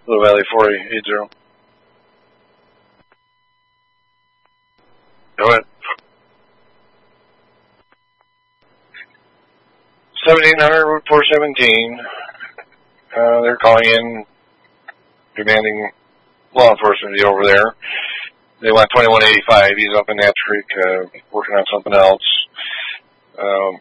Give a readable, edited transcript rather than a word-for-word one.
Little Valley 4880. Go ahead. 1700 Route 417. They're calling in, demanding law enforcement to be over there. They want 2185. He's up in that creek, working on something else.